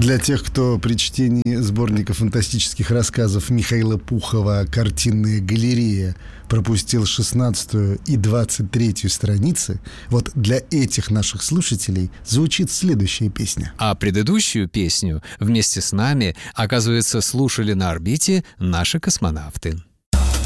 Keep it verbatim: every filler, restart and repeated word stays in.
Для тех, кто при чтении сборника фантастических рассказов Михаила Пухова «Картинная галерея» пропустил шестнадцатую и двадцать третью страницы, вот для этих наших слушателей звучит следующая песня. А предыдущую песню вместе с нами, оказывается, слушали на орбите наши космонавты.